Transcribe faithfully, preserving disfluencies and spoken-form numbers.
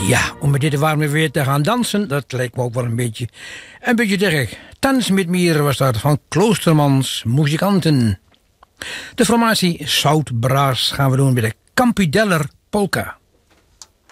Ja, om met dit warme weer te gaan dansen, dat lijkt me ook wel een beetje, een beetje terug. Dans met mieren was dat van Kloostermans Muzikanten. De formatie Zoutbraas gaan we doen met de Campideller Polka.